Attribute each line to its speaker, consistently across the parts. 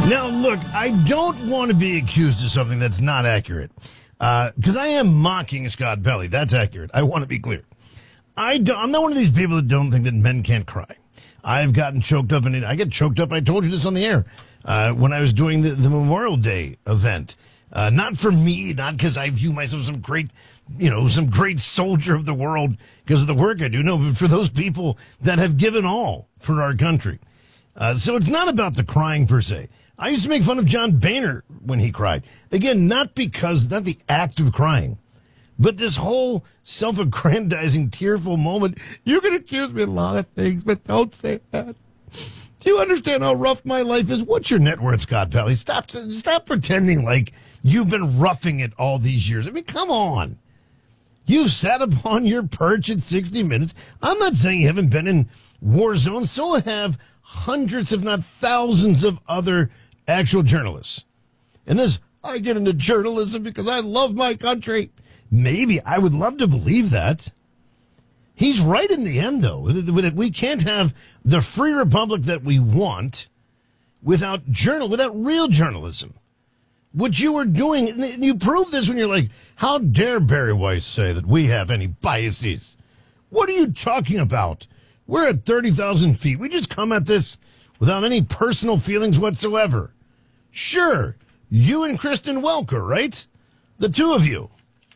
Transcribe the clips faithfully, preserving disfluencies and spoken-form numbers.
Speaker 1: Now, look, I don't want to be accused of something that's not accurate, because uh, I am mocking Scott Pelley. That's accurate. I want to be clear. I don't, I'm not one of these people that don't think that men can't cry. I've gotten choked up in it. I get choked up. I told you this on the air uh, when I was doing the, the Memorial Day event. Uh, not for me, not because I view myself as some great, you know, some great soldier of the world because of the work I do. No, but for those people that have given all for our country. Uh, so it's not about the crying per se. I used to make fun of John Boehner when he cried. Again, not because, not the act of crying, but this whole self-aggrandizing, tearful moment. You can accuse me of a lot of things, but don't say that. Do you understand how rough my life is? What's your net worth, Scott Pelley? Stop, stop pretending like you've been roughing it all these years. I mean, come on. You've sat upon your perch at sixty minutes. I'm not saying you haven't been in war zones. So have hundreds, if not thousands, of other actual journalists. And this, I get into journalism because I love my country. Maybe. I would love to believe that. He's right in the end, though, that we can't have the free republic that we want without journal, without real journalism. What you were doing, and you prove this when you're like, how dare Barry Weiss say that we have any biases? What are you talking about? We're at thirty thousand feet. We just come at this without any personal feelings whatsoever. Sure, you and Kristen Welker, right? The two of you.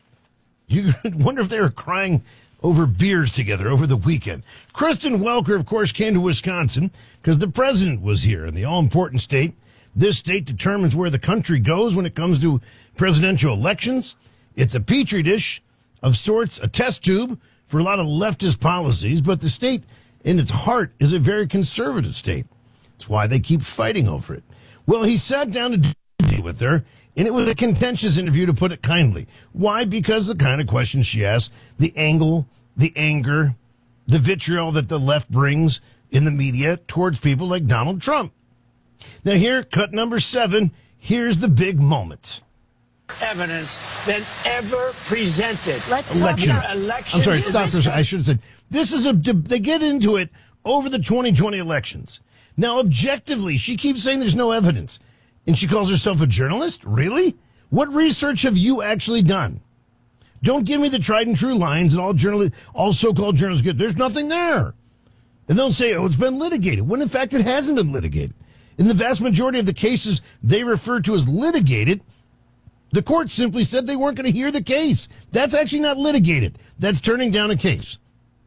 Speaker 1: You wonder if they were crying over beers together over the weekend. Kristen Welker, of course, came to Wisconsin because the president was here in the all-important state. This state determines where the country goes when it comes to presidential elections. It's a petri dish of sorts, a test tube for a lot of leftist policies, but the state in its heart is a very conservative state. That's why they keep fighting over it. Well, he sat down to do with her, and it was a contentious interview, to put it kindly. Why? Because the kind of questions she asked, the angle, the anger, the vitriol that the left brings in the media towards people like Donald Trump. Now here, cut number seven, here's the big moment.
Speaker 2: Evidence than ever presented.
Speaker 3: Let's talk
Speaker 1: Election.
Speaker 3: about
Speaker 1: elections. I'm sorry, stop for a second. I should have said, this is a, they get into it over the twenty twenty elections. Now, objectively, she keeps saying there's no evidence. And she calls herself a journalist? Really? What research have you actually done? Don't give me the tried and true lines that all journalists, all so-called journalists get. There's nothing there. And they'll say, oh, it's been litigated, when in fact it hasn't been litigated. In the vast majority of the cases they refer to as litigated, the court simply said they weren't going to hear the case. That's actually not litigated. That's turning down a case.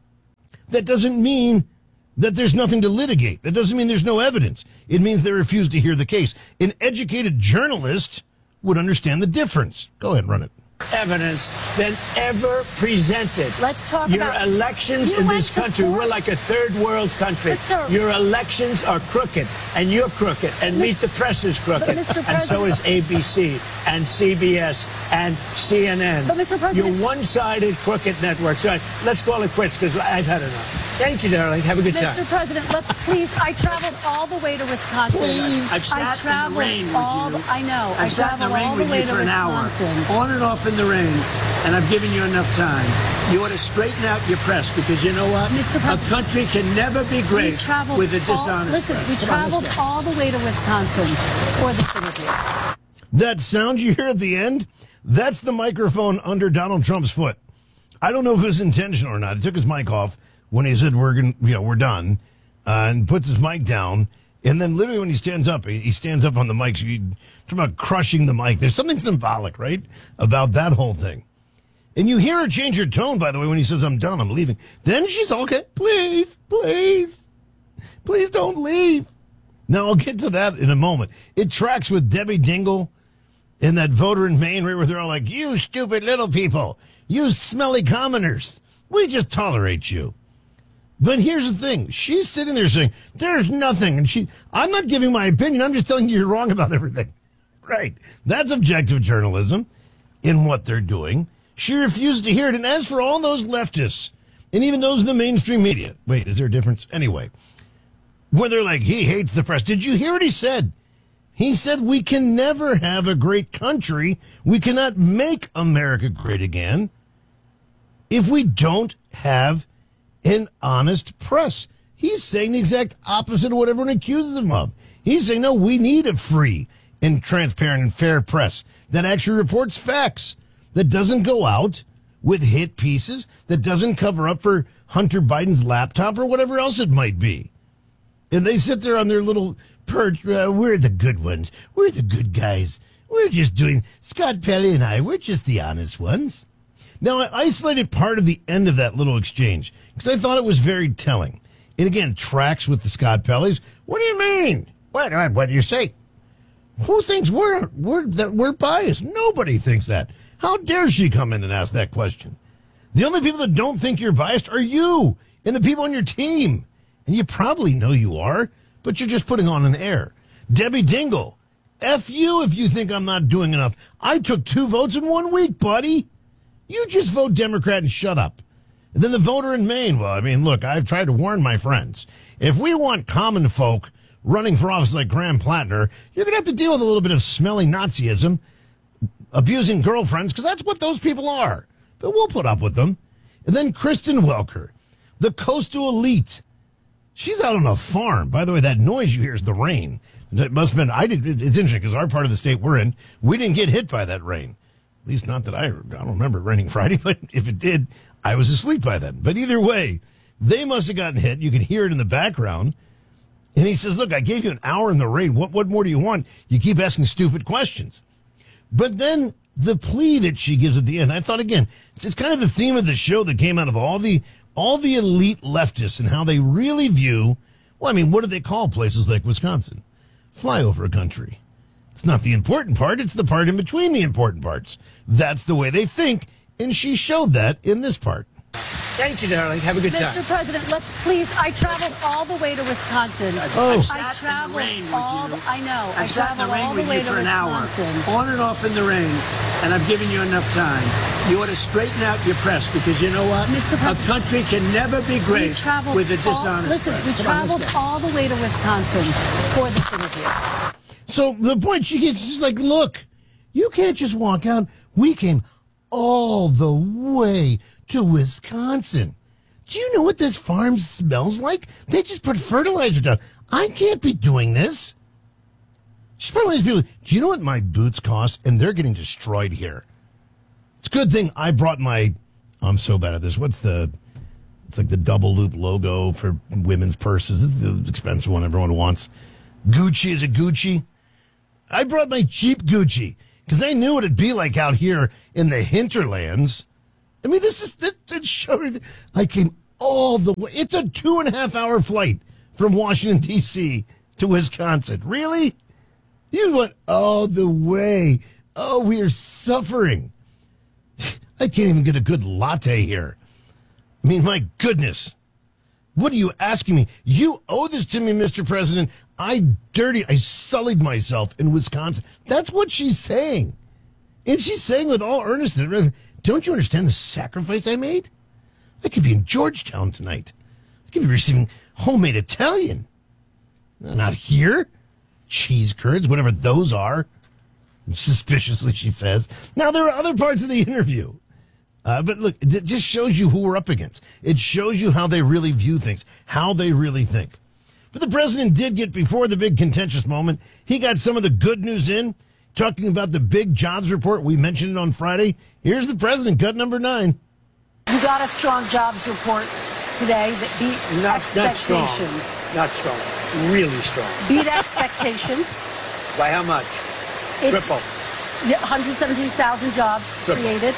Speaker 1: That doesn't mean that there's nothing to litigate. That doesn't mean there's no evidence. It means they refuse to hear the case. An educated journalist would understand the difference. Go ahead, run it.
Speaker 2: Evidence than ever presented.
Speaker 3: Let's talk
Speaker 2: Your
Speaker 3: about
Speaker 2: elections in this country. We're like a third world country. Your elections are crooked, and you're crooked, and Meet the Press is crooked, and so is A B C and C B S and C N N.
Speaker 3: But Mister President,
Speaker 2: you're one-sided crooked networks. All right, let's call it quits because I've had enough. Thank you, darling. Have a good time.
Speaker 3: Mister President, let's please. I traveled all the way to Wisconsin.
Speaker 2: Please. I've sat
Speaker 3: I traveled
Speaker 2: in the rain
Speaker 3: all
Speaker 2: with you.
Speaker 3: The, I know.
Speaker 2: I've
Speaker 3: I
Speaker 2: sat in the
Speaker 3: traveled
Speaker 2: rain
Speaker 3: all the
Speaker 2: with
Speaker 3: way
Speaker 2: you
Speaker 3: to
Speaker 2: for an hour,
Speaker 3: Wisconsin.
Speaker 2: on and off in the rain, and I've given you enough time. You ought to straighten out your press because you know what?
Speaker 3: Mister
Speaker 2: A
Speaker 3: President,
Speaker 2: country can never be great with a dishonest
Speaker 3: all, listen,
Speaker 2: press.
Speaker 3: we
Speaker 2: Come
Speaker 3: traveled
Speaker 2: on,
Speaker 3: all the way to Wisconsin for this interview.
Speaker 1: That sound you hear at the end, that's the microphone under Donald Trump's foot. I don't know if it was intentional or not. He took his mic off when he said we're going, you know, we're done, uh, and puts his mic down. And then literally when he stands up, he stands up on the mic. So you talk about crushing the mic. There's something symbolic, right, about that whole thing. And you hear her change her tone, by the way, when he says, I'm done, I'm leaving. Then she's, okay, please, please, please don't leave. Now, I'll get to that in a moment. It tracks with Debbie Dingell and that voter in Maine, right, where they're all like, you stupid little people, you smelly commoners, we just tolerate you. But here's the thing. She's sitting there saying, there's nothing. And she, I'm not giving my opinion. I'm just telling you you're wrong about everything. Right. That's objective journalism in what they're doing. She refused to hear it. And as for all those leftists, and even those in the mainstream media, wait, is there a difference? Anyway, where they're like, he hates the press. Did you hear what he said? He said we can never have a great country. We cannot make America great again if we don't have an honest press. He's saying the exact opposite of what everyone accuses him of. He's saying, no, we need a free and transparent and fair press that actually reports facts, that doesn't go out with hit pieces, that doesn't cover up for Hunter Biden's laptop or whatever else it might be. And they sit there on their little perch. Uh, we're the good ones. We're the good guys. We're just doing, Scott Pelley and I, we're just the honest ones. Now, I isolated part of the end of that little exchange because I thought it was very telling. And again, tracks with the Scott Pelleys. What do you mean? What, what, what do you say? Who thinks we're, we're, that we're biased? Nobody thinks that. How dare she come in and ask that question? The only people that don't think you're biased are you and the people on your team. And you probably know you are, but you're just putting on an air. Debbie Dingell, F you if you think I'm not doing enough. I took two votes in one week, buddy. You just vote Democrat and shut up. And then the voter in Maine, well, I mean, look, I've tried to warn my friends. If we want common folk running for office like Graham Plattner, you're going to have to deal with a little bit of smelly Nazism, abusing girlfriends, because that's what those people are. But we'll put up with them. And then Kristen Welker, the coastal elite. She's out on a farm. By the way, that noise you hear is the rain. It must have been, I did, it's interesting because our part of the state we're in, we didn't get hit by that rain. At least not that I, I don't remember it raining Friday, but if it did, I was asleep by then. But either way, they must have gotten hit. You can hear it in the background. And he says, look, I gave you an hour in the rain. What, what more do you want? You keep asking stupid questions. But then the plea that she gives at the end, I thought, again, it's, it's kind of the theme of the show that came out of all the all the elite leftists and how they really view, well, I mean, what do they call places like Wisconsin? Flyover country. It's not the important part. It's the part in between the important parts. That's the way they think, and she showed that in this part.
Speaker 2: Thank you, darling. Have a good time.
Speaker 3: Mister President, let's please. I traveled all the way to Wisconsin.
Speaker 2: Oh.
Speaker 3: I traveled all. The, I know. I,
Speaker 2: I sat in the
Speaker 3: traveled
Speaker 2: rain
Speaker 3: all the
Speaker 2: with
Speaker 3: way
Speaker 2: you
Speaker 3: to
Speaker 2: for an hour,
Speaker 3: Wisconsin.
Speaker 2: on and off in the rain, and I've given you enough time. You ought to straighten out your press because you know what?
Speaker 3: Mister
Speaker 2: A
Speaker 3: President,
Speaker 2: country can never be
Speaker 3: we
Speaker 2: great
Speaker 3: traveled
Speaker 2: with a
Speaker 3: all-
Speaker 2: dishonest
Speaker 3: Listen,
Speaker 2: press.
Speaker 3: we
Speaker 2: Come on,
Speaker 3: traveled
Speaker 2: let's go.
Speaker 3: all the way to Wisconsin for this interview.
Speaker 1: So the point she gets is like, look, you can't just walk out. We came all the way to Wisconsin. Do you know what this farm smells like? They just put fertilizer down. I can't be doing this. She's probably one of these people, do you know what my boots cost? And they're getting destroyed here. It's a good thing I brought my, I'm so bad at this. What's the, it's like the double loop logo for women's purses. It's the expensive one everyone wants. Gucci, is it Gucci? I brought my cheap Gucci because I knew what it'd be like out here in the hinterlands. I mean, this is, that, that showed, I came all the way. It's a two and a half hour flight from Washington, D C to Wisconsin. Really? You went all the way. Oh, we are suffering. I can't even get a good latte here. I mean, my goodness. What are you asking me? You owe this to me, Mister President. I dirty, I sullied myself in Wisconsin. That's what she's saying. And she's saying with all earnestness, don't you understand the sacrifice I made? I could be in Georgetown tonight. I could be receiving homemade Italian. Not here. Cheese curds, whatever those are. Suspiciously, she says. Now, there are other parts of the interview. Uh, but look, it just shows you who we're up against. It shows you how they really view things, how they really think. But the president did get, before the big contentious moment, he got some of the good news in, talking about the big jobs report. We mentioned it on Friday. Here's the president, cut number nine.
Speaker 3: You got a strong jobs report today that beat
Speaker 2: Not,
Speaker 3: expectations.
Speaker 2: not strong. Not strong. Really strong.
Speaker 3: Beat expectations.
Speaker 2: By how much?
Speaker 3: It-
Speaker 2: Triple.
Speaker 3: Yeah, one hundred seventy-two thousand jobs
Speaker 2: Triple.
Speaker 3: created.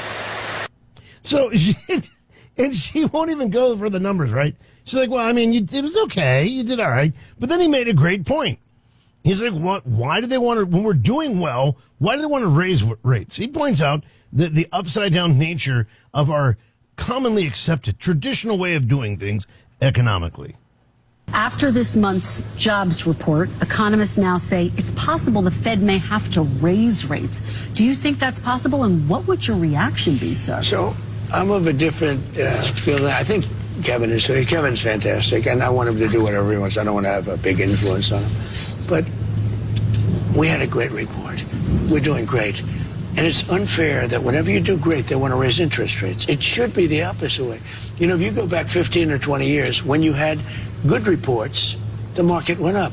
Speaker 1: So she, and she won't even go for the numbers, right? She's like, well, I mean, you, it was okay. You did all right. But then he made a great point. He's like, what, why do they want to, when we're doing well, why do they want to raise w- rates? He points out the, the upside down nature of our commonly accepted traditional way of doing things economically.
Speaker 4: After this month's jobs report, economists now say it's possible the Fed may have to raise rates. Do you think that's possible, and what would your reaction be, sir?
Speaker 2: So I'm of a different uh, feeling. I think Kevin is Kevin's fantastic, and I want him to do whatever he wants. I don't want to have a big influence on him. But we had a great report. We're doing great. And it's unfair that whenever you do great, they want to raise interest rates. It should be the opposite way. You know, if you go back fifteen or twenty years, when you had good reports, the market went up.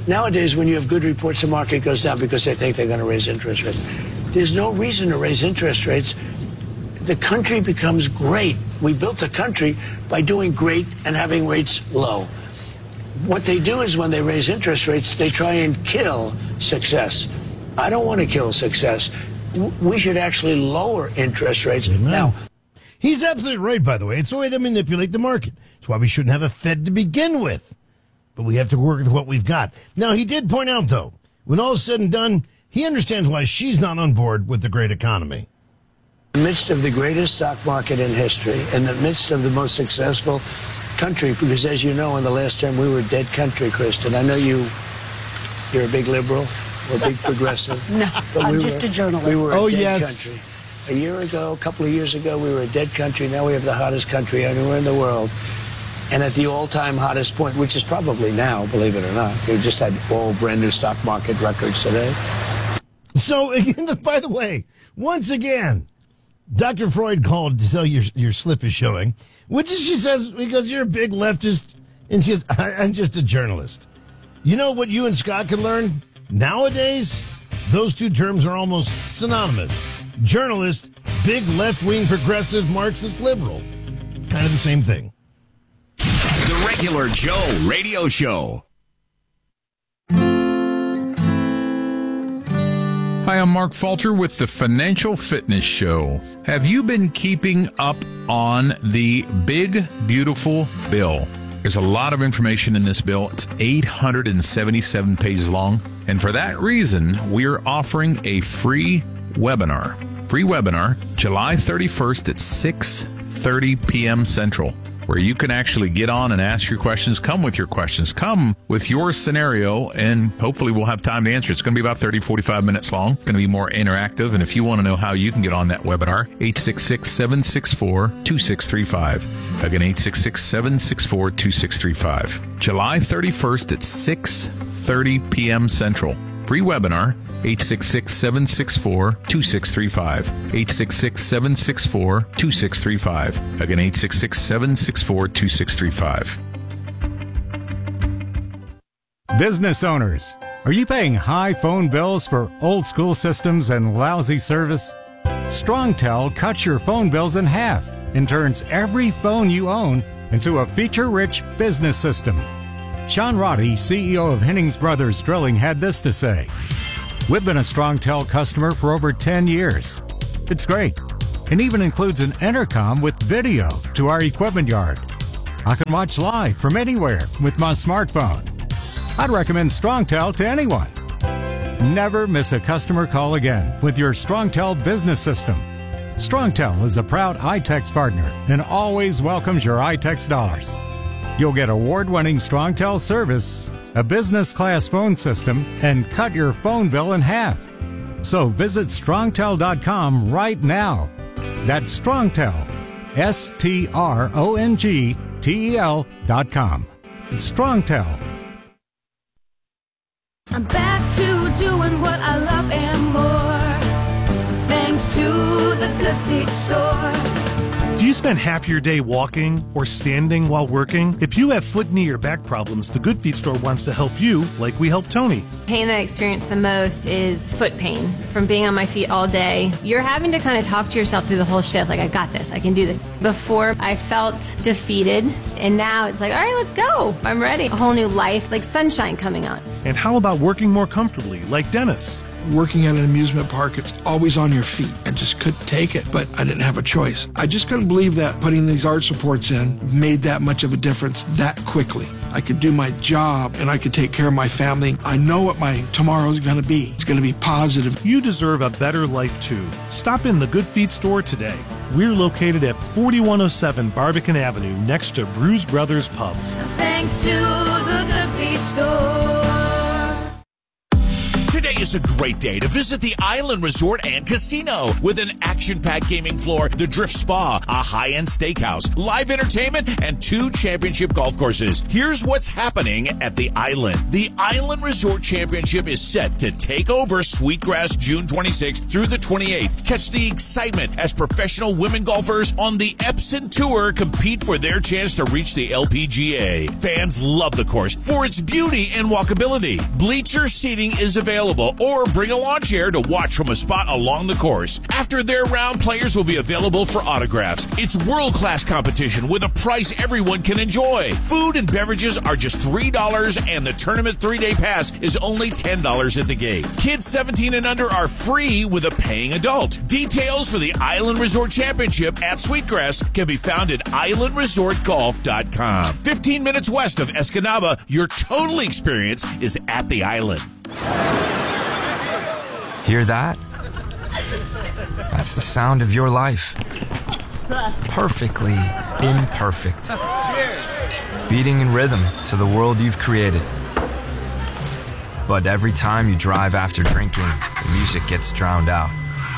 Speaker 2: Nowadays, when you have good reports, the market goes down because they think they're going to raise interest rates. There's no reason to raise interest rates. The country becomes great. We built the country by doing great and having rates low. What they do is when they raise interest rates, they try and kill success. I don't want to kill success. We should actually lower interest rates.
Speaker 1: Amen.
Speaker 2: Now,
Speaker 1: he's absolutely right, by the way. It's the way they manipulate the market. It's why we shouldn't have a Fed to begin with. But we have to work with what we've got. Now, he did point out, though, when all is said and done, he understands why she's not on board with the great economy.
Speaker 2: In the midst of the greatest stock market in history, in the midst of the most successful country, because as you know, in the last term, we were a dead country, Kristen. I know you, you're a big liberal or a big progressive.
Speaker 4: No,
Speaker 2: but
Speaker 4: I'm
Speaker 2: we
Speaker 4: just
Speaker 2: were,
Speaker 4: a journalist.
Speaker 2: We were a
Speaker 5: oh,
Speaker 2: dead
Speaker 5: yes.
Speaker 2: country. A year ago, a couple of years ago, we were a dead country. Now we have the hottest country anywhere in the world. And at the all-time hottest point, which is probably now, believe it or not, we just had all brand new stock market records today.
Speaker 1: So, again, by the way, once again, Doctor Freud called to tell your your slip is showing, which is, she says, because you're a big leftist, and she says, I'm just a journalist. You know what you and Scott can learn? Nowadays, those two terms are almost synonymous. Journalist, big left-wing progressive Marxist liberal. Kind of the same thing.
Speaker 6: The Regular Joe Radio Show.
Speaker 7: Hi, I'm Mark Falter with the Financial Fitness Show. Have you been keeping up on the big, beautiful bill? There's a lot of information in this bill. It's eight hundred seventy-seven pages long. And for that reason, we're offering a free webinar. Free webinar, July thirty-first at six thirty p.m. Central, where you can actually get on and ask your questions. Come with your questions. Come with your scenario, and hopefully we'll have time to answer. It's going to be about thirty, forty-five minutes long. It's going to be more interactive. And if you want to know how you can get on that webinar, eight six six, seven six four, two six three five. Again, eight six six, seven six four, two six three five. July thirty-first at six thirty p.m. Central. Free webinar, eight six six, seven six four, two six three five. eight six six, seven six four, two six three five. Again, eight six six, seven six four, two six three five.
Speaker 8: Business owners, are you paying high phone bills for old school systems and lousy service? StrongTel cuts your phone bills in half and turns every phone you own into a feature-rich business system. Sean Roddy, C E O of Hennings Brothers Drilling, had this to say. We've been a StrongTel customer for over ten years. It's great. It even includes an intercom with video to our equipment yard. I can watch live from anywhere with my smartphone. I'd recommend StrongTel to anyone. Never miss a customer call again with your StrongTel business system. StrongTel is a proud iTex partner and always welcomes your iTex dollars. You'll get award-winning StrongTel service, a business-class phone system, and cut your phone bill in half. So visit strongtel dot com right now. That's StrongTel, S T R O N G T E L dot com. It's StrongTel.
Speaker 9: I'm back to doing what I love and more, thanks to the Good Feet store.
Speaker 10: Do you spend half your day walking or standing while working? If you have foot, knee, or back problems, the Good Feet store wants to help you like we help Tony.
Speaker 11: Pain that I experience the most is foot pain from being on my feet all day. You're having to kind of talk to yourself through the whole shift, like, I got this, I can do this. Before, I felt defeated, and now it's like, all right, let's go. I'm ready. A whole new life, like sunshine coming on.
Speaker 10: And how about working more comfortably, like Dennis?
Speaker 12: Working at an amusement park, it's always on your feet. I just couldn't take it, but I didn't have a choice. I just couldn't believe that putting these arch supports in made that much of a difference that quickly. I could do my job and I could take care of my family. I know what my tomorrow's going to be. It's going to be positive.
Speaker 10: You deserve a better life too. Stop in the Good Feet store today. We're located at forty-one oh seven Barbican Avenue next to Bruise Brothers Pub.
Speaker 9: Thanks to the Good Feet store.
Speaker 5: Today is a great day to visit the Island Resort and Casino with an action-packed gaming floor, the Drift Spa, a high-end steakhouse, live entertainment, and two championship golf courses. Here's what's happening at the Island. The Island Resort Championship is set to take over Sweetgrass June twenty-sixth through the twenty-eighth. Catch the excitement as professional women golfers on the Epson Tour compete for their chance to reach the L P G A. Fans love the course for its beauty and walkability. Bleacher seating is available, or bring a lawn chair to watch from a spot along the course. After their round, players will be available for autographs. It's world-class competition with a price everyone can enjoy. Food and beverages are just three dollars, and the tournament three-day pass is only ten dollars at the gate. Kids seventeen and under are free with a paying adult. Details for the Island Resort Championship at Sweetgrass can be found at island resort golf dot com. fifteen minutes west of Escanaba, your total experience is at the island.
Speaker 13: Hear that? That's the sound of your life. Perfectly imperfect. Beating in rhythm to the world you've created. But every time you drive after drinking, the music gets drowned out.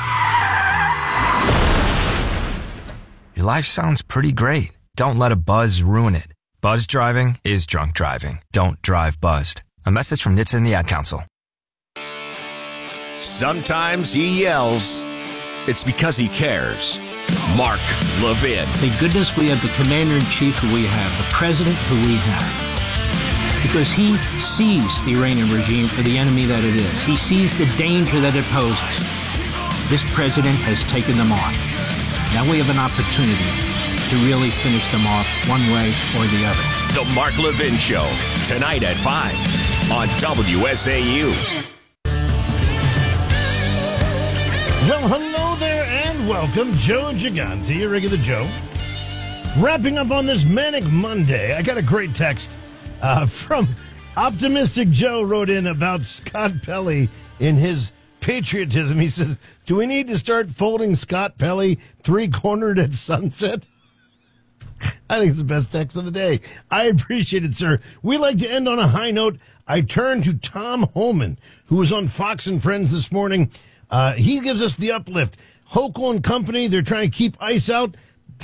Speaker 13: Your life sounds pretty great. Don't let a buzz ruin it. Buzz driving is drunk driving. Don't drive buzzed. A message from N H T S A and the Ad Council.
Speaker 6: Sometimes he yells. It's because he cares. Mark Levin.
Speaker 14: Thank goodness we have the commander-in-chief who we have, the president who we have. Because he sees the Iranian regime for the enemy that it is. He sees the danger that it poses. This president has taken them on. Now we have an opportunity to really finish them off one way or the other.
Speaker 6: The Mark Levin Show, tonight at five on W S A U.
Speaker 1: Well, hello there and welcome. Joe Gigante, your regular Joe. Wrapping up on this Manic Monday, I got a great text uh, from Optimistic Joe wrote in about Scott Pelley in his patriotism. He says, do we need to start folding Scott Pelley three-cornered at sunset? I think it's the best text of the day. I appreciate it, sir. We like to end on a high note. I turn to Tom Homan, who was on Fox and Friends this morning. Uh, he gives us the uplift. Hochul and company, they're trying to keep ICE out.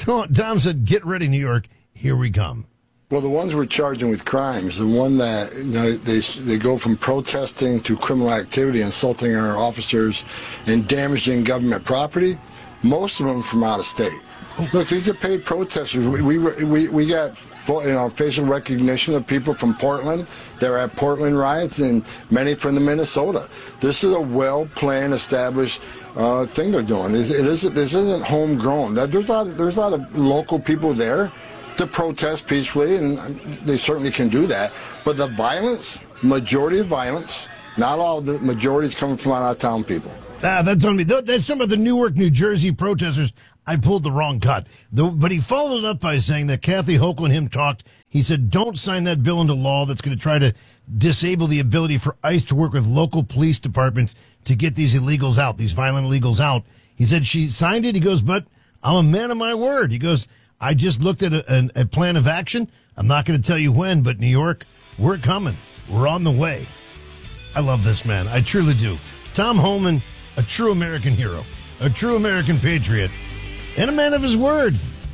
Speaker 1: Tom said, get ready, New York. Here we come.
Speaker 15: Well, the ones we're charging with crimes, the one that, you know, they they go from protesting to criminal activity, insulting our officers and damaging government property, most of them from out of state. Look, these are paid protesters. We we we, we got you know facial recognition of people from Portland. They're at Portland riots, and many from the Minnesota. This is a well-planned, established uh, thing they're doing. It, it isn't. This isn't homegrown. There's a lot. There's a lot of local people there to protest peacefully, and they certainly can do that. But the violence, majority of violence, not all the majority is coming from out of town people.
Speaker 1: Ah, that's on me. That's talking about the Newark, New Jersey protesters. I pulled the wrong cut. The, but he followed it up by saying that Kathy Hochul and him talked. He said, don't sign that bill into law that's going to try to disable the ability for ICE to work with local police departments to get these illegals out, these violent illegals out. He said she signed it. He goes, but I'm a man of my word. He goes, I just looked at a, a, a plan of action. I'm not going to tell you when, but New York, we're coming. We're on the way. I love this man. I truly do. Tom Homan, a true American hero, a true American patriot, and a man of his word.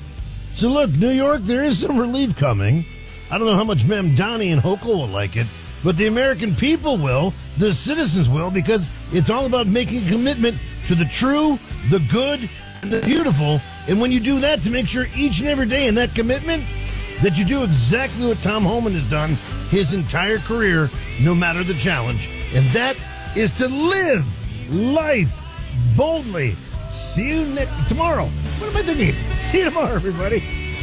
Speaker 1: So look, New York, there is some relief coming. I don't know how much Mamdani and Hochul will like it, but the American people will, the citizens will, because it's all about making a commitment to the true, the good, and the beautiful. And when you do that, to make sure each and every day in that commitment that you do exactly what Tom Homan has done his entire career, no matter the challenge. And that is to live life boldly. See you next tomorrow. What am I thinking? See you tomorrow, everybody.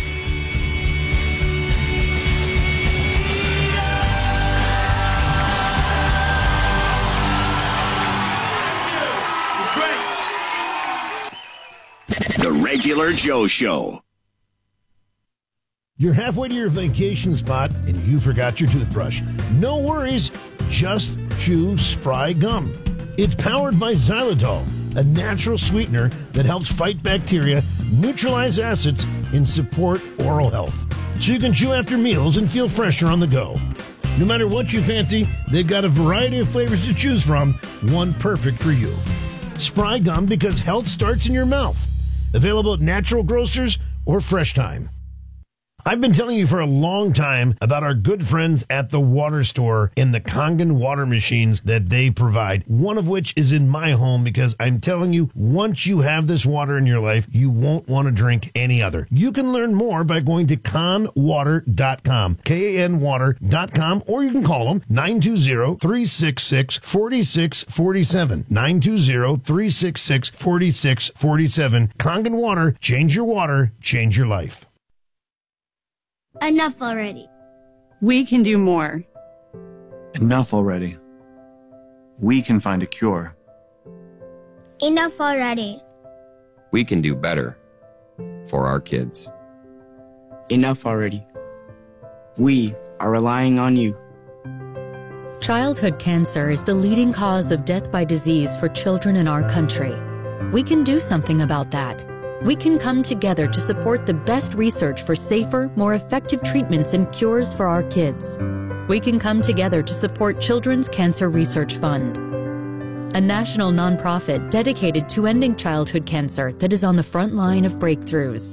Speaker 6: The Regular Joe Show.
Speaker 1: You're halfway to your vacation spot and you forgot your toothbrush. No worries. Just chew Spry Gum. It's powered by xylitol, a natural sweetener that helps fight bacteria, neutralize acids, and support oral health. So you can chew after meals and feel fresher on the go. No matter what you fancy, they've got a variety of flavors to choose from, one perfect for you. Spry Gum, because health starts in your mouth. Available at natural grocers or Fresh Time. I've been telling you for a long time about our good friends at the water store and the Kangen water machines that they provide, one of which is in my home, because I'm telling you, once you have this water in your life, you won't want to drink any other. You can learn more by going to kan water dot com, K A N water dot com, or you can call them nine two zero, three six six, four six four seven, nine two zero, three six six, four six four seven. Kangen Water, change your water, change your life.
Speaker 16: Enough already.
Speaker 17: We can do more.
Speaker 18: Enough already. We can find a cure.
Speaker 16: Enough already.
Speaker 19: We can do better for our kids.
Speaker 20: Enough already. We are relying on you.
Speaker 21: Childhood cancer is the leading cause of death by disease for children in our country. We can do something about that. We can come together to support the best research for safer, more effective treatments and cures for our kids. We can come together to support Children's Cancer Research Fund, a national nonprofit dedicated to ending childhood cancer that is on the front line of breakthroughs.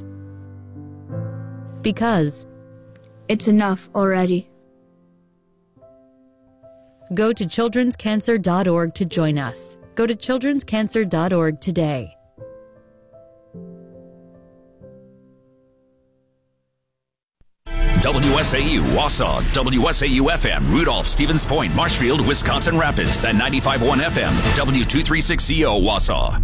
Speaker 21: Because
Speaker 16: it's enough already.
Speaker 21: Go to children's cancer dot org to join us. Go to children's cancer dot org today.
Speaker 6: W S A U, Wausau, W S A U F M, Rudolph, Stevens Point, Marshfield, Wisconsin Rapids, and ninety-five point one F M, W two thirty-six C O, Wausau.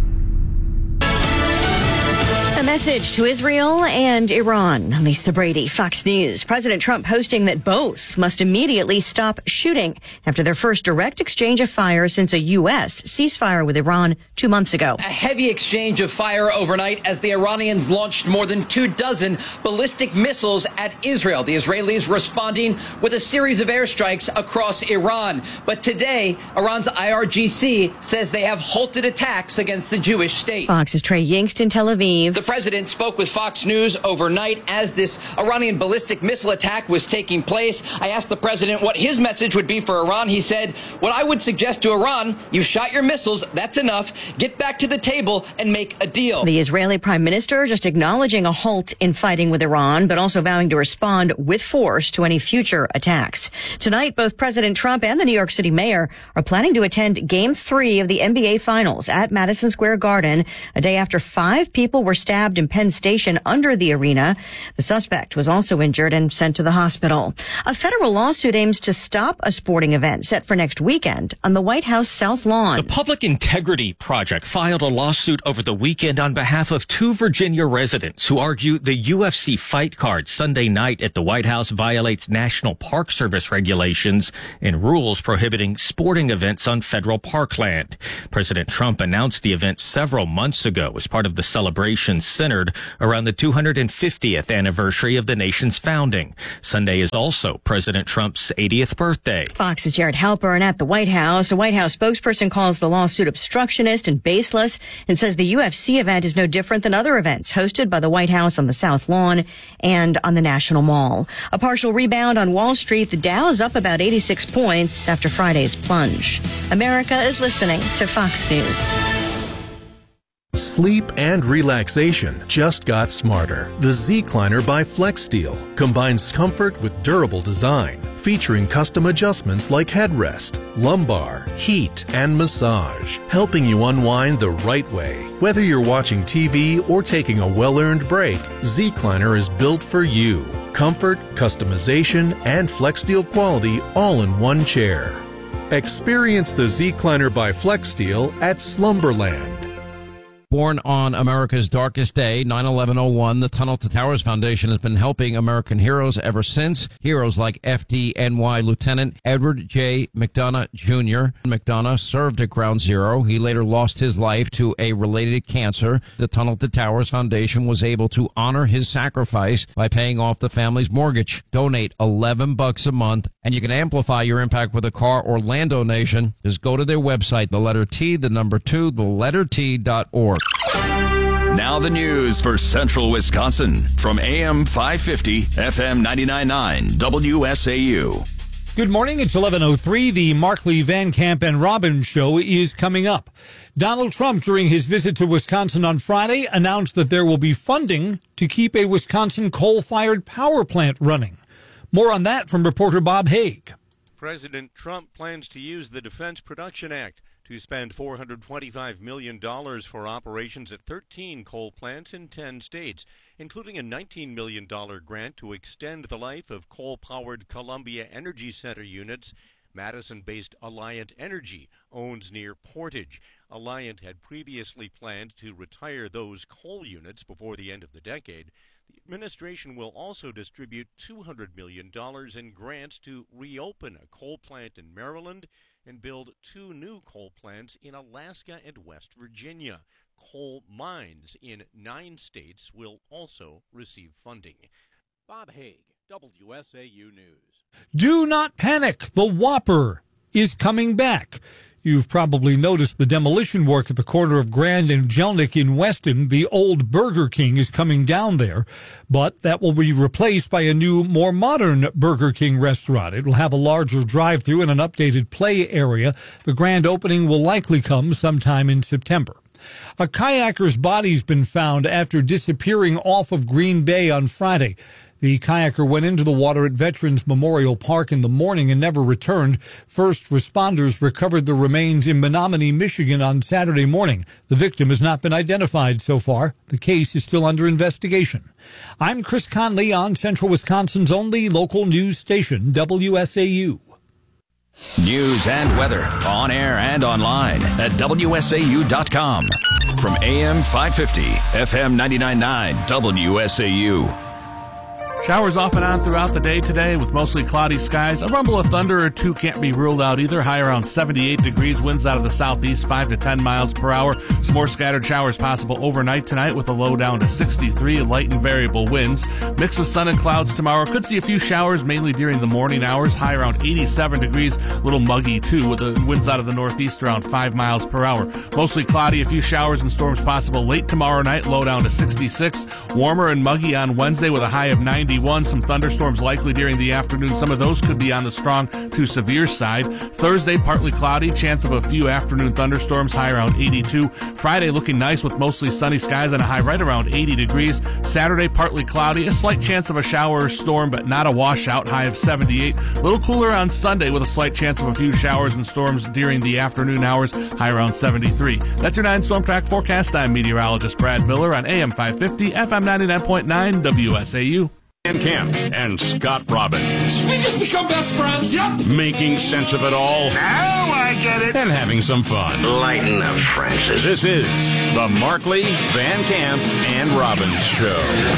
Speaker 22: A message to Israel and Iran. Lisa Brady, Fox News. President Trump posting that both must immediately stop shooting after their first direct exchange of fire since a U S ceasefire with Iran two months ago.
Speaker 23: A heavy exchange of fire overnight as the Iranians launched more than two dozen ballistic missiles at Israel. The Israelis responding with a series of airstrikes across Iran. But today, Iran's I R G C says they have halted attacks against the Jewish state.
Speaker 22: Fox's Trey Yingst in Tel Aviv.
Speaker 23: The president spoke with Fox News overnight as this Iranian ballistic missile attack was taking place. I asked the president what his message would be for Iran. He said, what I would suggest to Iran, you shot your missiles, that's enough. Get back to the table and make a deal.
Speaker 22: The Israeli prime minister just acknowledging a halt in fighting with Iran, but also vowing to respond with force to any future attacks. Tonight, both President Trump and the New York City mayor are planning to attend Game three of the N B A Finals at Madison Square Garden, a day after five people were stabbed in Penn Station under the arena. The suspect was also injured and sent to the hospital. A federal lawsuit aims to stop a sporting event set for next weekend on the White House South Lawn.
Speaker 24: The Public Integrity Project filed a lawsuit over the weekend on behalf of two Virginia residents who argue the U F C fight card Sunday night at the White House violates National Park Service regulations and rules prohibiting sporting events on federal parkland. President Trump announced the event several months ago as part of the celebration centered around the two hundred fiftieth anniversary of the nation's founding. Sunday is also President Trump's eightieth birthday.
Speaker 22: Fox's Jared Halpern at the White House. A White House spokesperson calls the lawsuit obstructionist and baseless and says the U F C event is no different than other events hosted by the White House on the South Lawn and on the National Mall. A partial rebound on Wall Street. The Dow is up about eighty-six points after Friday's plunge. America is listening to Fox News.
Speaker 25: Sleep and relaxation just got smarter. The Zecliner by FlexSteel combines comfort with durable design, featuring custom adjustments like headrest, lumbar, heat, and massage, helping you unwind the right way. Whether you're watching T V or taking a well-earned break, Zecliner is built for you. Comfort, customization, and FlexSteel quality all in one chair. Experience the Zecliner by FlexSteel at Slumberland.
Speaker 26: Born on America's darkest day, nine eleven oh one, the Tunnel to Towers Foundation has been helping American heroes ever since. Heroes like F D N Y Lieutenant Edward J. McDonough Junior McDonough served at Ground Zero. He later lost his life to a related cancer. The Tunnel to Towers Foundation was able to honor his sacrifice by paying off the family's mortgage. Donate eleven bucks a month, and you can amplify your impact with a car or land donation. Just go to their website, the letter T, the number two, the letter T dot org.
Speaker 6: Now the news for Central Wisconsin from A M five fifty, F M ninety-nine point nine, W S A U.
Speaker 2: Good morning. It's eleven oh three. The Markley, Van Camp, and Robbins show is coming up. Donald Trump, during his visit to Wisconsin on Friday, announced that there will be funding to keep a Wisconsin coal-fired power plant running. More on that from reporter Bob Haig.
Speaker 3: President Trump plans to use the Defense Production Act to spend four hundred twenty-five million dollars for operations at thirteen coal plants in ten states, including a nineteen million dollars grant to extend the life of coal-powered Columbia Energy Center units Madison-based Alliant Energy owns near Portage. Alliant had previously planned to retire those coal units before the end of the decade. The administration will also distribute two hundred million dollars in grants to reopen a coal plant in Maryland and build two new coal plants in Alaska and West Virginia. Coal mines in nine states will also receive funding.
Speaker 4: Bob Haig, W S A U News.
Speaker 2: Do not panic. The Whopper is coming back. You've probably noticed the demolition work at the corner of Grand and Jelnik in Weston. The old Burger King is coming down there, but that will be replaced by a new, more modern Burger King restaurant. It will have a larger drive-thru and an updated play area. The grand opening will likely come sometime in September. A kayaker's body's been found after disappearing off of Green Bay on Friday. The kayaker went into the water at Veterans Memorial Park in the morning and never returned. First responders recovered the remains in Menominee, Michigan on Saturday morning. The victim has not been identified so far. The case is still under investigation. I'm Chris Conley on Central Wisconsin's only local news station, W S A U.
Speaker 6: News and weather on air and online at W S A U dot com. From A M five fifty, F M ninety-nine point nine, W S A U.
Speaker 7: Showers off and on throughout the day today with mostly cloudy skies. A rumble of thunder or two can't be ruled out either. High around seventy-eight degrees. Winds out of the southeast, five to ten miles per hour. Some more scattered showers possible overnight tonight with a low down to sixty-three. Light and variable winds. Mix of sun and clouds tomorrow. Could see a few showers mainly during the morning hours. High around eighty-seven degrees. A little muggy too with the winds out of the northeast around five miles per hour. Mostly cloudy. A few showers and storms possible late tomorrow night. Low down to sixty-six. Warmer and muggy on Wednesday with a high of ninety-one. Some thunderstorms likely during the afternoon. Some of those could be on the strong to severe side. Thursday, partly cloudy. Chance of a few afternoon thunderstorms. High around eighty-two. Friday looking nice with mostly sunny skies and a high right around eighty degrees. Saturday, partly cloudy. A slight chance of a shower or storm, but not a washout. High of seventy-eight. A little cooler on Sunday with a slight chance of a few showers and storms during the afternoon hours. High around seventy-three. That's your nine Storm Track forecast. I'm meteorologist Brad Miller on A M five fifty, F M ninety-nine point nine, W S A U.
Speaker 8: Van Camp and Scott Robbins.
Speaker 12: We just become best friends. Yep.
Speaker 8: Making sense of it all.
Speaker 12: Now I get it.
Speaker 8: And having some fun.
Speaker 11: Lighten up, Francis.
Speaker 8: This is the Markley, Van Camp, and Robbins Show.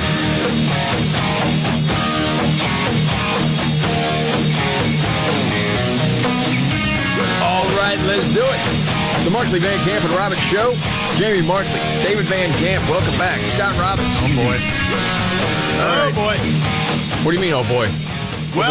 Speaker 27: All right, let's do it. The Markley, Van Camp, and Robbins Show. Jamie Markley, David Van Camp, welcome back. Scott Robbins.
Speaker 7: Oh, boy.
Speaker 27: All right.
Speaker 7: Oh, boy.
Speaker 27: What do you mean, oh, boy?